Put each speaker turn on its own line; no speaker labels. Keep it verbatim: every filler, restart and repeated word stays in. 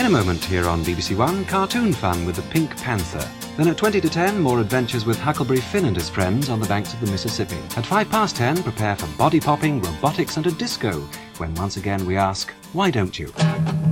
In a moment here on B B C One, cartoon fun with the Pink Panther. Then at twenty to ten, more adventures with Huckleberry Finn and his friends on the banks of the Mississippi. At five past ten, prepare for body popping, robotics and a disco, when once again we ask, why don't you?